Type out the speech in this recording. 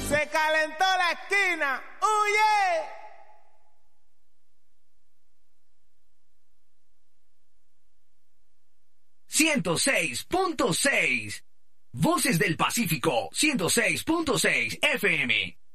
Se calentó la esquina. ¡Huye! ¡106.6! Voces del Pacífico, 106.6 FM.